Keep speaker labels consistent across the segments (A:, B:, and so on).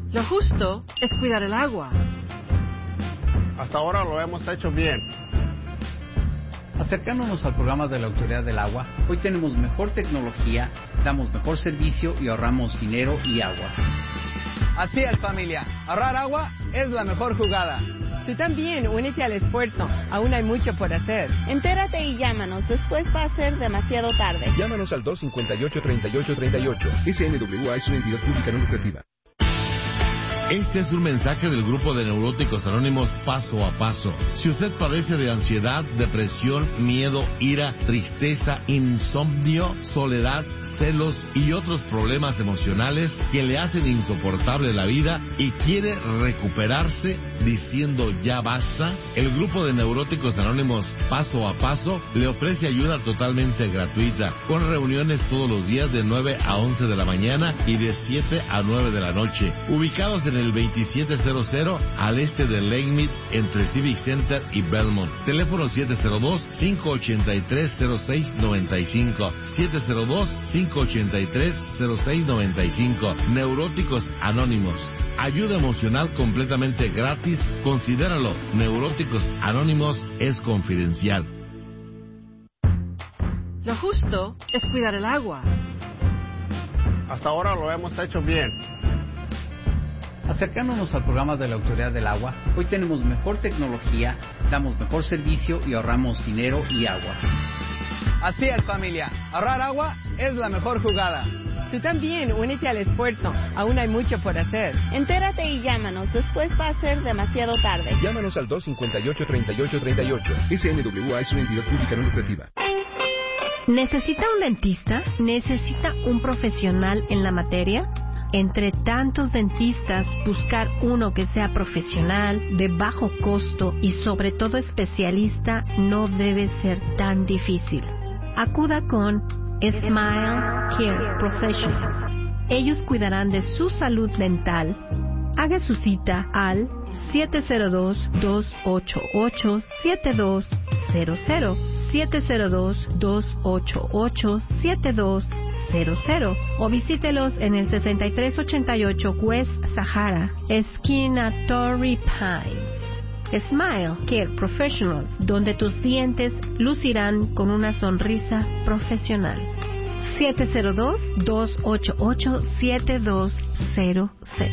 A: Lo justo es cuidar el agua.
B: Hasta ahora lo hemos hecho bien.
C: Acercándonos al programa de la Autoridad del Agua, hoy tenemos mejor tecnología, damos mejor servicio y ahorramos dinero y agua.
D: Así es, familia. Ahorrar agua es la mejor jugada.
E: Tú también, únete al esfuerzo. Aún hay mucho por hacer.
F: Entérate y llámanos. Después va a ser demasiado tarde.
G: Llámanos al 258-3838. SNWA es una entidad pública no lucrativa.
H: Este es un mensaje del grupo de Neuróticos Anónimos Paso a Paso. Si usted padece de ansiedad, depresión, miedo, ira, tristeza, insomnio, soledad, celos y otros problemas emocionales que le hacen insoportable la vida y quiere recuperarse diciendo ya basta, el grupo de Neuróticos Anónimos Paso a Paso le ofrece ayuda totalmente gratuita, con reuniones todos los días de 9 a 11 de la mañana y de 7 a 9 de la noche, ubicados en el 2700 al este de Lakemead, entre Civic Center y Belmont. Teléfono 702-583-0695. 702-583-0695. Neuróticos Anónimos. Ayuda emocional completamente gratis. Considéralo. Neuróticos Anónimos es confidencial.
A: Lo justo es cuidar el agua.
B: Hasta ahora lo hemos hecho bien.
C: Acercándonos al programa de la Autoridad del Agua, hoy tenemos mejor tecnología, damos mejor servicio y ahorramos dinero y agua.
D: Así es, familia. Ahorrar agua es la mejor jugada.
E: Tú también, únete al esfuerzo. Aún hay mucho por hacer.
F: Entérate y llámanos. Después va a ser demasiado tarde.
G: Llámanos al 258-3838. SNWA es una entidad pública no lucrativa.
I: ¿Necesita un dentista? ¿Necesita un profesional en la materia? Entre tantos dentistas, buscar uno que sea profesional, de bajo costo y sobre todo especialista no debe ser tan difícil. Acuda con Smile Care Professionals. Ellos cuidarán de su salud dental. Haga su cita al 702-288-7200, 702-288-7200, o visítelos en el 6388 West Sahara, esquina Torrey Pines. Smile Care Professionals, donde tus dientes lucirán con una sonrisa profesional. 702-288-7200.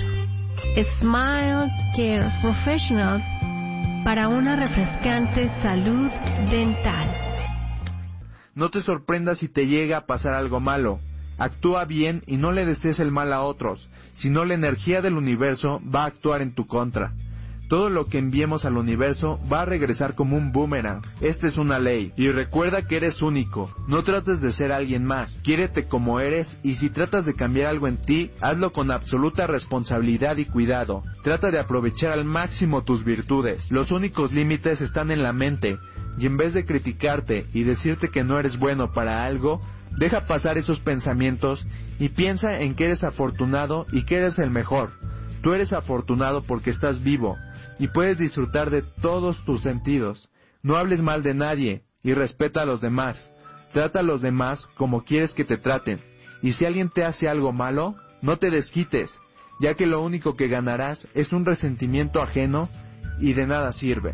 I: Smile Care Professionals, para una refrescante salud dental.
J: No te sorprendas si te llega a pasar algo malo. Actúa bien y no le desees el mal a otros, si no la energía del universo va a actuar en tu contra. Todo lo que enviemos al universo va a regresar como un boomerang. Esta es una ley. Y recuerda que eres único. No trates de ser alguien más. Quiérete como eres, y si tratas de cambiar algo en ti, hazlo con absoluta responsabilidad y cuidado. Trata de aprovechar al máximo tus virtudes. Los únicos límites están en la mente. Y en vez de criticarte y decirte que no eres bueno para algo, deja pasar esos pensamientos y piensa en que eres afortunado y que eres el mejor. Tú eres afortunado porque estás vivo y puedes disfrutar de todos tus sentidos. No hables mal de nadie y respeta a los demás. Trata a los demás como quieres que te traten. Y si alguien te hace algo malo, no te desquites, ya que lo único que ganarás es un resentimiento ajeno y de nada sirve.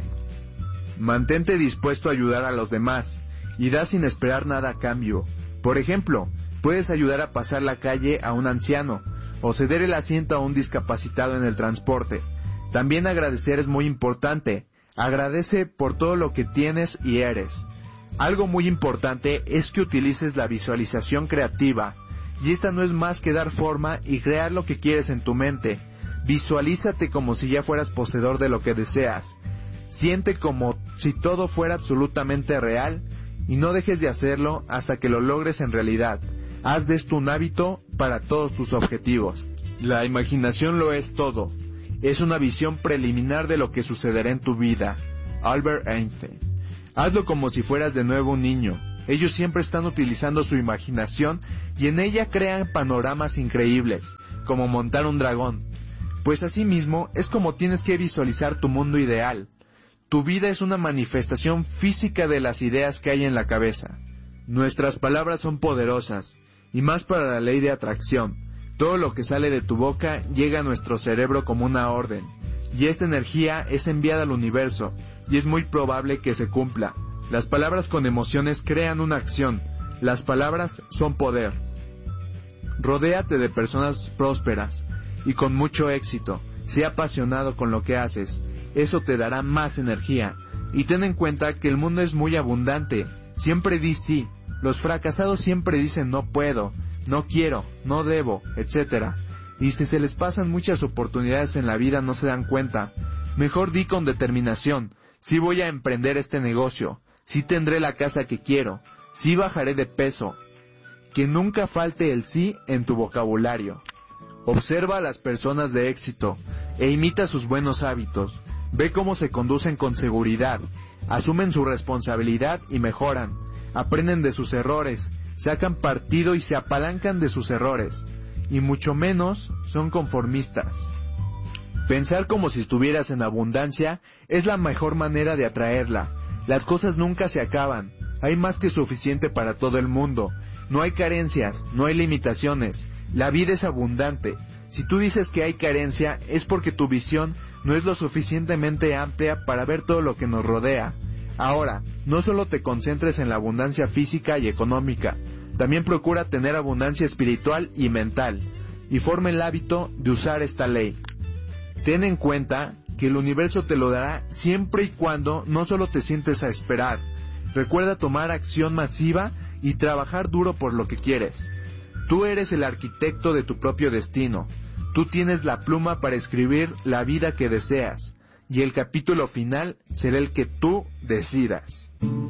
J: Mantente dispuesto a ayudar a los demás y da sin esperar nada a cambio. Por ejemplo, puedes ayudar a pasar la calle a un anciano o ceder el asiento a un discapacitado en el transporte. También agradecer es muy importante. Agradece por todo lo que tienes y eres. Algo muy importante es que utilices la visualización creativa, y esta no es más que dar forma y crear lo que quieres en tu mente. Visualízate como si ya fueras poseedor de lo que deseas. Siente como si todo fuera absolutamente real y no dejes de hacerlo hasta que lo logres en realidad. Haz de esto un hábito para todos tus objetivos. La imaginación lo es todo. Es una visión preliminar de lo que sucederá en tu vida. Albert Einstein. Hazlo como si fueras de nuevo un niño. Ellos siempre están utilizando su imaginación y en ella crean panoramas increíbles, como montar un dragón. Pues así mismo es como tienes que visualizar tu mundo ideal. Tu vida es una manifestación física de las ideas que hay en la cabeza. Nuestras palabras son poderosas, y más para la ley de atracción. Todo lo que sale de tu boca llega a nuestro cerebro como una orden, y esta energía es enviada al universo, y es muy probable que se cumpla. Las palabras con emociones crean una acción. Las palabras son poder. Rodéate de personas prósperas y con mucho éxito. Sé apasionado con lo que haces. Eso te dará más energía. Y ten en cuenta que el mundo es muy abundante. Siempre di sí. Los fracasados siempre dicen no puedo, no quiero, no debo, etc. Y si se les pasan muchas oportunidades en la vida no se dan cuenta. Mejor di con determinación: sí voy a emprender este negocio, sí tendré la casa que quiero, sí bajaré de peso. Que nunca falte el sí en tu vocabulario. Observa a las personas de éxito e imita sus buenos hábitos. Ve cómo se conducen con seguridad, asumen su responsabilidad y mejoran. Aprenden de sus errores, sacan partido y se apalancan de sus errores, y mucho menos son conformistas. Pensar como si estuvieras en abundancia es la mejor manera de atraerla. Las cosas nunca se acaban, hay más que suficiente para todo el mundo, no hay carencias, no hay limitaciones, la vida es abundante. Si tú dices que hay carencia es porque tu visión no es lo suficientemente amplia para ver todo lo que nos rodea. Ahora, no solo te concentres en la abundancia física y económica, también procura tener abundancia espiritual y mental, y forma el hábito de usar esta ley. Ten en cuenta que el universo te lo dará siempre y cuando no solo te sientes a esperar. Recuerda tomar acción masiva y trabajar duro por lo que quieres. Tú eres el arquitecto de tu propio destino. Tú tienes la pluma para escribir la vida que deseas. Y el capítulo final será el que tú decidas.